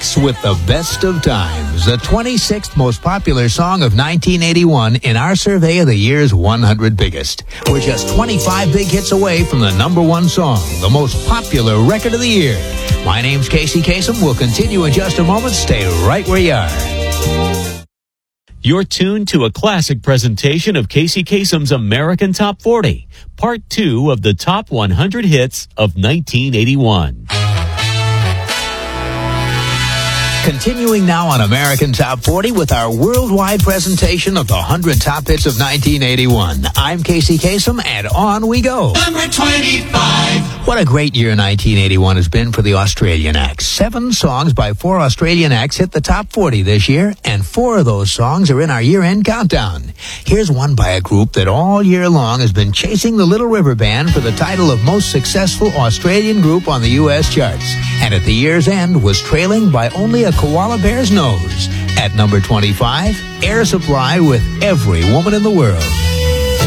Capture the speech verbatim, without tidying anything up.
six with the best of times, the twenty-sixth most popular song of nineteen eighty-one in our survey of the year's one hundred biggest. We're just twenty-five big hits away from the number one song, the most popular record of the year. My name's Casey Kasem. We'll continue in just a moment. Stay right where you are. You're tuned to a classic presentation of Casey Kasem's American Top forty, part two of the top one hundred hits of nineteen eighty-one. Continuing now on American Top forty with our worldwide presentation of the one hundred top hits of nineteen eighty-one. I'm Casey Kasem, and on we go. Number twenty-five. What a great year nineteen eighty-one has been for the Australian acts. Seven songs by four Australian acts hit the top forty this year, and four of those songs are in our year-end countdown. Here's one by a group that all year long has been chasing the Little River Band for the title of most successful Australian group on the U S charts, and at the year's end was trailing by only a koala bear's nose. At number twenty-five, Air Supply with Every Woman in the World.